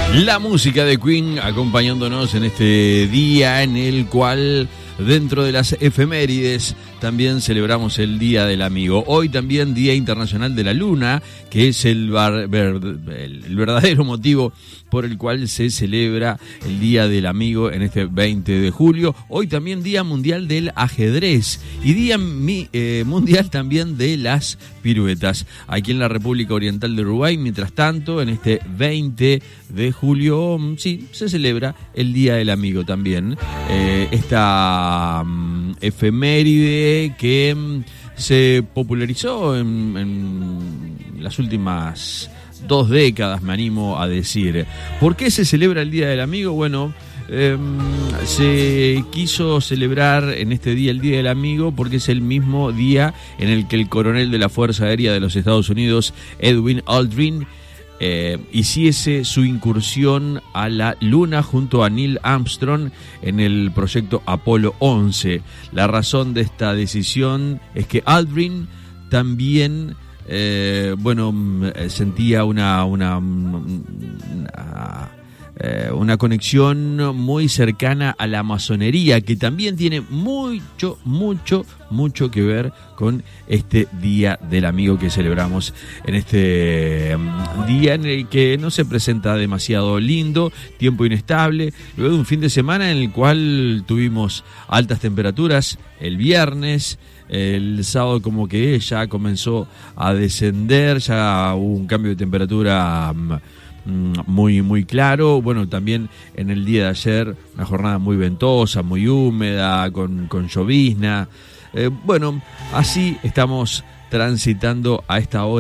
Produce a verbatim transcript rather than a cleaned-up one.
La música de Queen acompañándonos en este día en el cual, dentro de las efemérides, también celebramos el Día del Amigo. Hoy también Día Internacional de la Luna, que es el, bar, ver, el verdadero motivo por el cual se celebra el Día del Amigo en este veinte de julio. Hoy también Día Mundial del Ajedrez y Día mi, eh, Mundial también de las piruetas. Aquí en la República Oriental de Uruguay, mientras tanto, en este veinte de julio, sí, se celebra el Día del Amigo también. Eh, esta um, efeméride que um, se popularizó en, en las últimas dos décadas, me animo a decir. ¿Por qué se celebra el Día del Amigo? Bueno, eh, se quiso celebrar en este día el Día del Amigo porque es el mismo día en el que el coronel de la Fuerza Aérea de los Estados Unidos, Edwin Aldrin, eh, hiciese su incursión a la Luna junto a Neil Armstrong en el proyecto Apolo once. La razón de esta decisión es que Aldrin también Eh, bueno, sentía una una, una, eh, una conexión muy cercana a la masonería, que también tiene mucho, mucho, mucho que ver con este Día del Amigo que celebramos en este día en el que no se presenta demasiado lindo, tiempo inestable, luego de un fin de semana en el cual tuvimos altas temperaturas el viernes. El sábado como que ya comenzó a descender, ya hubo un cambio de temperatura muy muy claro. Bueno, también en el día de ayer una jornada muy ventosa, muy húmeda, con, con llovizna. Eh, bueno, así estamos transitando a esta hora.